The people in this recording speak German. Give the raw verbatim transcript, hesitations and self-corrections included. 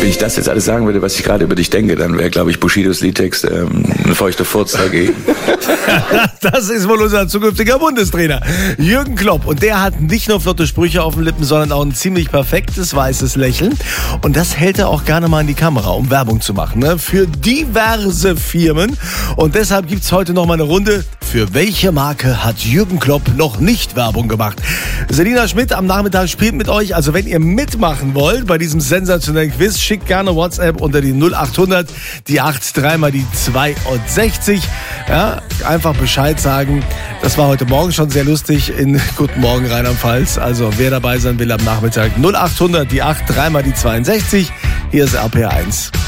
wenn ich das jetzt alles sagen würde, was ich gerade über dich denke, dann wäre, glaube ich, Bushidos Liedtext ähm, ein feuchter Furz dagegen. Das ist wohl unser zukünftiger Bundestrainer, Jürgen Klopp. Und der hat nicht nur flotte Sprüche auf den Lippen, sondern auch ein ziemlich perfektes weißes Lächeln. Und das hält er auch gerne mal in die Kamera, um Werbung zu machen, ne? Für diverse Firmen. Und deshalb gibt's heute noch mal eine Runde. Für welche Marke hat Jürgen Klopp noch nicht Werbung gemacht? Selina Schmidt am Nachmittag spielt mit euch. Also wenn ihr mitmachen wollt bei diesem sensationellen Quiz, schickt gerne WhatsApp unter die null acht hundert, die acht, dreimal die zweiundsechzig. Ja, einfach Bescheid sagen. Das war heute Morgen schon sehr lustig in Guten Morgen Rheinland-Pfalz. Also wer dabei sein will am Nachmittag, null acht hundert, die acht, dreimal die zweiundsechzig. Hier ist R P R eins.